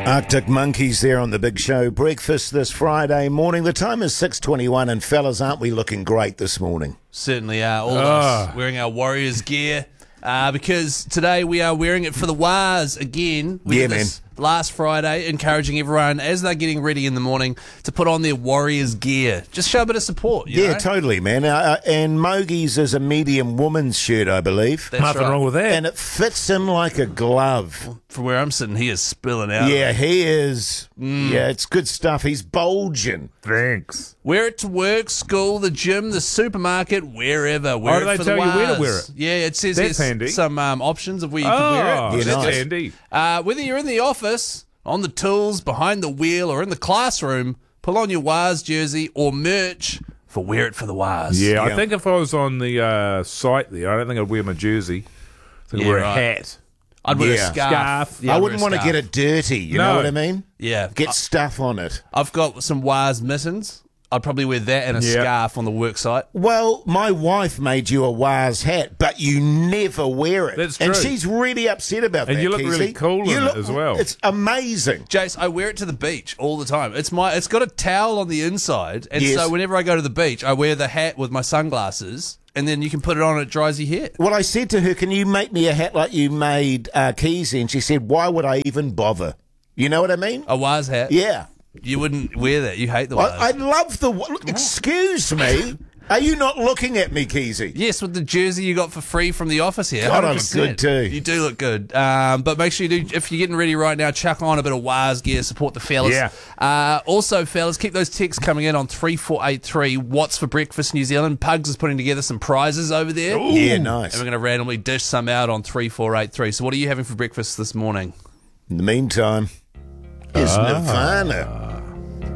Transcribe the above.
Arctic Monkeys there on the Big Show breakfast this Friday morning. The time is 6:21, and fellas, aren't we looking great this morning? Certainly are. All of us wearing our Warriors gear because today we are wearing it for the Wars again. We did this last Friday, encouraging everyone as they're getting ready in the morning to put on their Warriors gear. Just show a bit of support. You know? Totally, man. And Mogies is a medium woman's shirt, I believe. That's Nothing right. wrong with that. And it fits him like a glove. From where I'm sitting, he is spilling out. Yeah, he is. Yeah, it's good stuff. He's bulging. Thanks. Wear it to work, school, the gym, the supermarket, wherever. Wear do it they for tell the you where to Wars. wear it? Yeah, it says That's there's handy. some options of where you can wear it. Yeah, nice. that's handy. Whether you're in the office, on the tools, behind the wheel, or in the classroom, pull on your Wars jersey or merch for Wear It for the Wars. Yeah, Yeah. I think if I was on the site there, I don't think I'd wear my jersey. I think I'd Yeah, wear a right. hat. I'd wear a Yeah. scarf. Yeah, I I'd wouldn't wear want a to get scarf. it dirty. You know No. what I mean? Yeah. Get stuff on it. I've got some Wars mittens. I'd probably wear that and a Yeah. scarf on the work site. Well, my wife made you a Wars hat, but you never wear it. That's And true. she's really upset about that. And you look really Keezy. cool You in it look- as well. It's amazing. Jace, I wear it to the beach all the time. It's got a towel on the inside, and Yes. so whenever I go to the beach, I wear the hat with my sunglasses, and then you can put it on and it dries your hair. Well, I said to her, can you make me a hat like you made Keezy? And she said, why would I even bother? You know what I mean? A Wars hat. Yeah. You wouldn't wear that. You hate the Wars. I love the... Excuse me. Are you not looking at me, Keezy? Yes, with the jersey you got for free from the office here. God, I look 100%. good too. You do look good. But make sure you do, if you're getting ready right now, chuck on a bit of Wars gear, support the fellas. Yeah. Also, fellas, keep those texts coming in on 3483. What's for breakfast, New Zealand? Pugs is putting together some prizes over there. Ooh. Yeah, nice. And we're going to randomly dish some out on 3483. So what are you having for breakfast this morning? In the meantime, here's Nirvana.